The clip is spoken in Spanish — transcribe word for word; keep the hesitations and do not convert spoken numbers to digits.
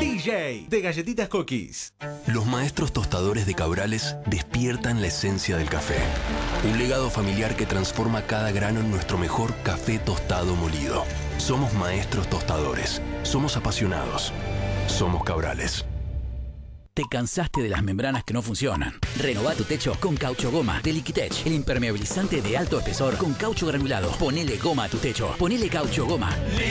D J de Galletitas Cookies. Los maestros tostadores de Cabrales despiertan la esencia del café. Un legado familiar que transforma cada grano en nuestro mejor café tostado molido. Somos maestros tostadores. Somos apasionados. Somos Cabrales. ¿Te cansaste de las membranas que no funcionan? Renová tu techo con Caucho Goma de Liquitech, el impermeabilizante de alto espesor con caucho granulado. Ponele goma a tu techo. Ponele Caucho Goma.